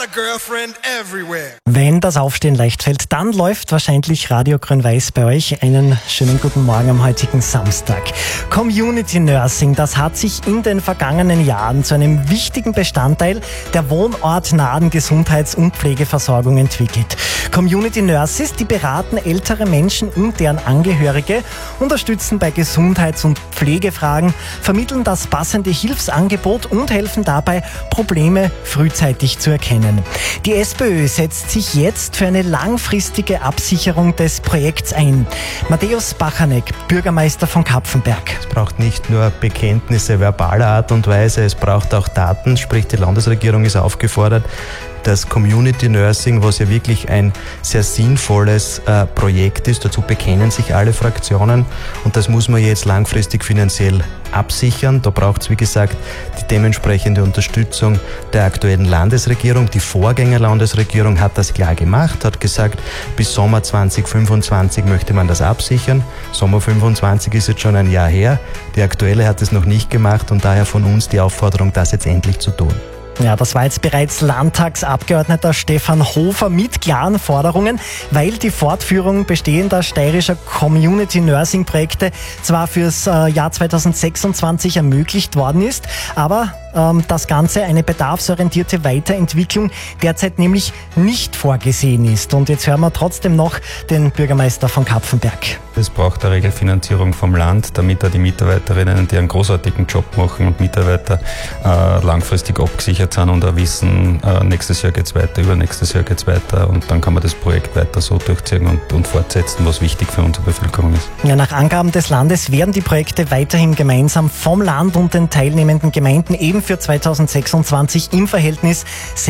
Wenn das Aufstehen leicht fällt, dann läuft wahrscheinlich Radio Grün-Weiß bei euch. Einen schönen guten Morgen am heutigen Samstag. Community Nursing, das hat sich in den vergangenen Jahren zu einem wichtigen Bestandteil der wohnortnahen Gesundheits- und Pflegeversorgung entwickelt. Community Nurses, die beraten ältere Menschen und deren Angehörige, unterstützen bei Gesundheits- und Pflegefragen, vermitteln das passende Hilfsangebot und helfen dabei, Probleme frühzeitig zu erkennen. Die SPÖ setzt sich jetzt für eine langfristige Absicherung des Projekts ein. Matthäus Bachanek, Bürgermeister von Kapfenberg. Es braucht nicht nur Bekenntnisse verbaler Art und Weise, es braucht auch Daten, sprich die Landesregierung ist aufgefordert, das Community Nursing, was ja wirklich ein sehr sinnvolles Projekt ist, dazu bekennen sich alle Fraktionen und das muss man jetzt langfristig finanziell absichern. Da braucht es, wie gesagt, die dementsprechende Unterstützung der aktuellen Landesregierung. Die Vorgängerlandesregierung hat das klar gemacht, hat gesagt, bis Sommer 2025 möchte man das absichern. Sommer 25 ist jetzt schon ein Jahr her. Die aktuelle hat es noch nicht gemacht und daher von uns die Aufforderung, das jetzt endlich zu tun. Ja, das war jetzt bereits Landtagsabgeordneter Stefan Hofer mit klaren Forderungen, weil die Fortführung bestehender steirischer Community Nursing Projekte zwar fürs Jahr 2026 ermöglicht worden ist, aber das Ganze eine bedarfsorientierte Weiterentwicklung derzeit nämlich nicht vorgesehen ist. Und jetzt hören wir trotzdem noch den Bürgermeister von Kapfenberg. Es braucht eine Regelfinanzierung vom Land, damit da die Mitarbeiterinnen, die einen großartigen Job machen und Mitarbeiter langfristig abgesichert sind und auch wissen, nächstes Jahr geht's weiter, übernächstes Jahr geht's weiter und dann kann man das Projekt weiter so durchziehen und fortsetzen, was wichtig für unsere Bevölkerung ist. Ja, nach Angaben des Landes werden die Projekte weiterhin gemeinsam vom Land und den teilnehmenden Gemeinden eben für 2026 im Verhältnis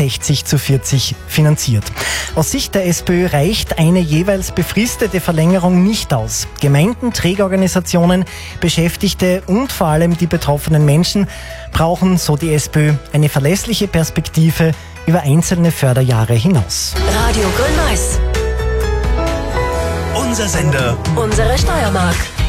60:40 finanziert. Aus Sicht der SPÖ reicht eine jeweils befristete Verlängerung nicht aus. Gemeinden, Trägerorganisationen, Beschäftigte und vor allem die betroffenen Menschen brauchen, so die SPÖ, eine verlässliche Perspektive über einzelne Förderjahre hinaus. Radio Grün-Weiß. Unser Sender. Unsere Steiermark.